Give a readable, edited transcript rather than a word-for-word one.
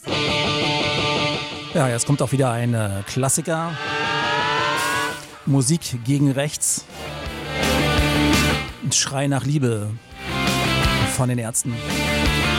Ja, jetzt kommt auch wieder ein Klassiker. Musik gegen Rechts. Ein Schrei nach Liebe von den Ärzten.